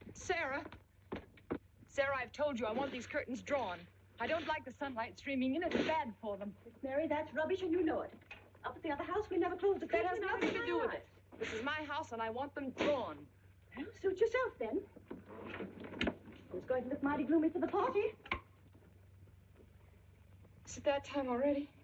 Sarah. Sarah, I've told you I want these curtains drawn. I don't like the sunlight streaming in. It's bad for them. Miss Mary, that's rubbish and you know it. Up at the other house, we never close the curtains. That has nothing to do with it. This is my house and I want them drawn. Well, suit yourself then. It's going to look mighty gloomy for the party. Is it that time already?